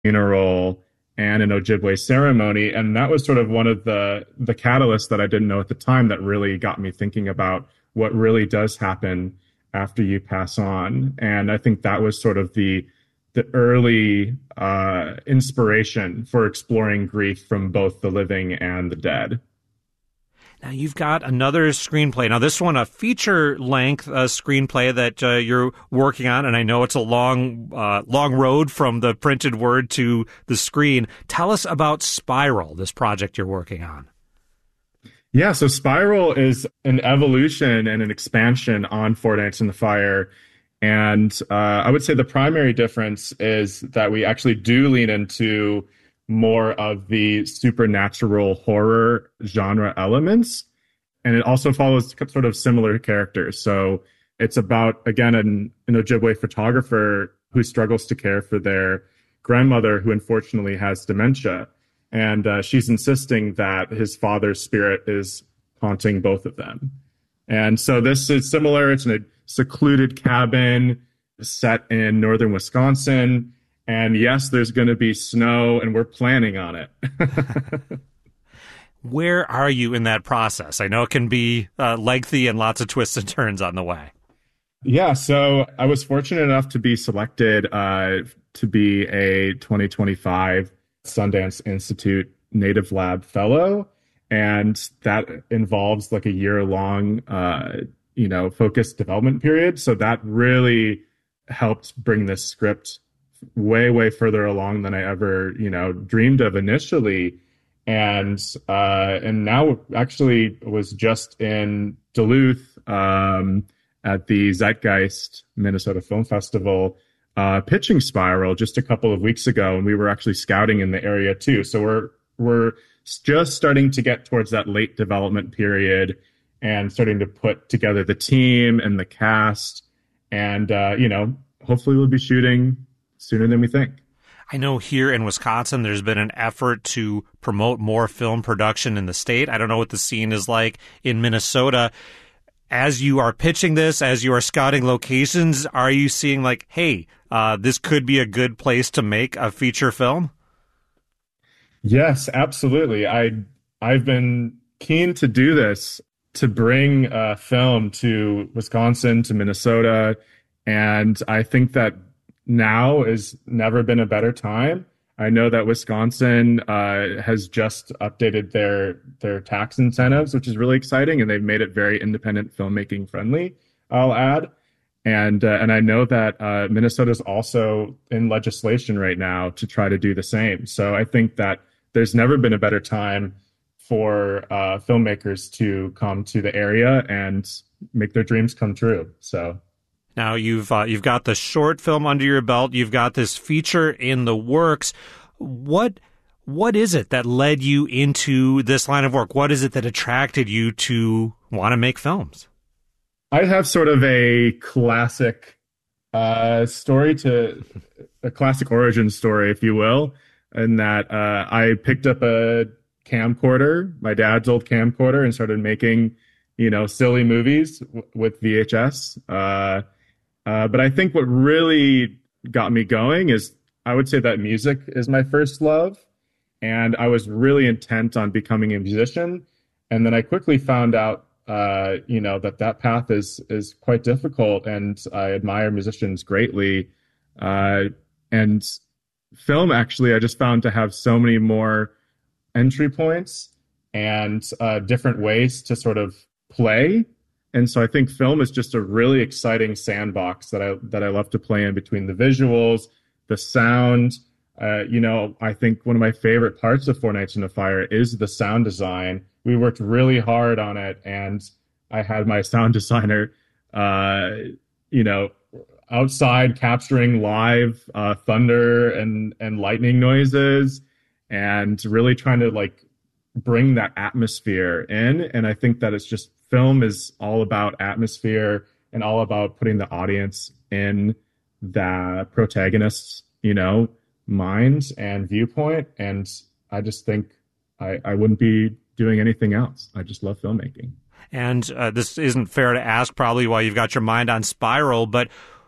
funeral and an Ojibwe ceremony. And that was sort of one of the catalysts that I didn't know at the time that really got me thinking about what really does happen after you pass on. And I think that was sort of the early inspiration for exploring grief from both the living and the dead. Now, you've got another screenplay. Now, this one, a feature-length screenplay that you're working on, and I know it's a long road from the printed word to the screen. Tell us about Spiral, this project you're working on. Yeah, so Spiral is an evolution and an expansion on Four Nights in the Fire. And I would say the primary difference is that we actually do lean into more of the supernatural horror genre elements. And it also follows sort of similar characters. So it's about, again, an Ojibwe photographer who struggles to care for their grandmother, who unfortunately has dementia. And she's insisting that his father's spirit is haunting both of them. And so this is similar. It's in a secluded cabin set in northern Wisconsin. And yes, there's going to be snow, and we're planning on it. Where are you in that process? I know it can be lengthy and lots of twists and turns on the way. Yeah, so I was fortunate enough to be selected to be a 2025 Sundance Institute Native Lab Fellow. And that involves like a year-long, focused development period. So that really helped bring this script way, way further along than I ever, dreamed of initially. And now actually was just in Duluth at the Zeitgeist Minnesota Film Festival pitching Spiral just a couple of weeks ago, and we were actually scouting in the area too. So we're just starting to get towards that late development period and starting to put together the team and the cast, and hopefully we'll be shooting sooner than we think. I know here in Wisconsin, there's been an effort to promote more film production in the state. I don't know what the scene is like in Minnesota. As you are pitching this, as you are scouting locations, are you seeing like, hey, this could be a good place to make a feature film? Yes, absolutely. I've been keen to do this, to bring film to Wisconsin, to Minnesota, and I think that now has never been a better time. I know that Wisconsin has just updated their tax incentives, which is really exciting, and they've made it very independent filmmaking friendly, I'll add. And I know that Minnesota's also in legislation right now to try to do the same. So I think that there's never been a better time for filmmakers to come to the area and make their dreams come true. So now you've got the short film under your belt. You've got this feature in the works. What is it that led you into this line of work? What is it that attracted you to want to make films? I have sort of a classic story, to a classic origin story, if you will, in that I picked up a camcorder, my dad's old camcorder, and started making, silly movies with VHS. But I think what really got me going is, I would say that music is my first love. And I was really intent on becoming a musician. And then I quickly found out, that path is quite difficult. And I admire musicians greatly. And film, actually, I just found to have so many more entry points and different ways to sort of play. And so I think film is just a really exciting sandbox that I love to play in, between the visuals, the sound. I think one of my favorite parts of Four Nights in the Fire is the sound design. We worked really hard on it, and I had my sound designer, outside capturing live thunder and lightning noises, and really trying to bring that atmosphere in. And I think that it's just, film is all about atmosphere and all about putting the audience in the protagonist's, mind and viewpoint. And I just think I wouldn't be doing anything else. I just love filmmaking. And this isn't fair to ask probably why you've got your mind on Spiral, but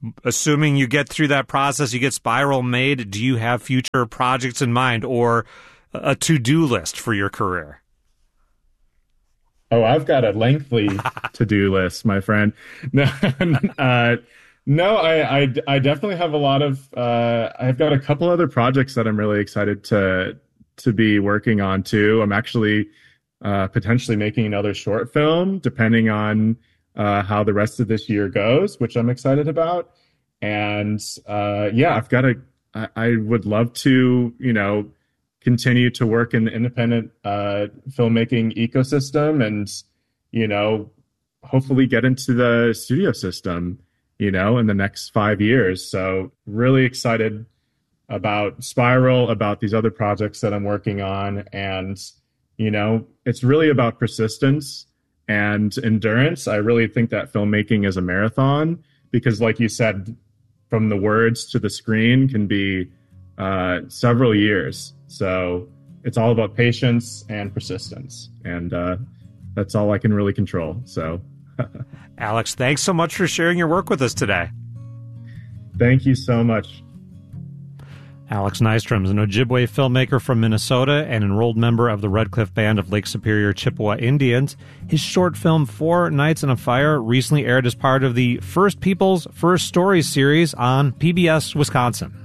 assuming you get through that process, you get Spiral made, do you have future projects in mind or a to-do list for your career? Oh, I've got a lengthy to-do list, my friend. No, no, I definitely have a lot of. I've got a couple other projects that I'm really excited to be working on too. I'm actually potentially making another short film, depending on how the rest of this year goes, which I'm excited about. And yeah, I would love to, continue to work in the independent filmmaking ecosystem and, hopefully get into the studio system, in the next 5 years. So really excited about Spiral, about these other projects that I'm working on. And, it's really about persistence and endurance. I really think that filmmaking is a marathon because, like you said, from the words to the screen can be several years. So it's all about patience and persistence. And that's all I can really control. So, Alex, thanks so much for sharing your work with us today. Thank you so much. Alex Nystrom is an Ojibwe filmmaker from Minnesota and enrolled member of the Red Cliff Band of Lake Superior Chippewa Indians. His short film, 4 Nights in a Fire, recently aired as part of the First People's First Stories series on PBS Wisconsin.